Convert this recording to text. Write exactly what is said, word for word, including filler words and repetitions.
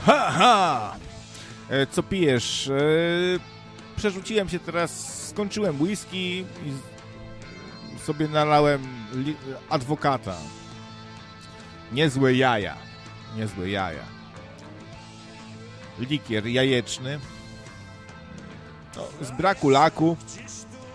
Ha, ha! E, co pijesz? E, przerzuciłem się teraz, skończyłem whisky i sobie nalałem li- adwokata. Niezłe jaja. Niezłe jaja. Likier jajeczny. No, z braku laku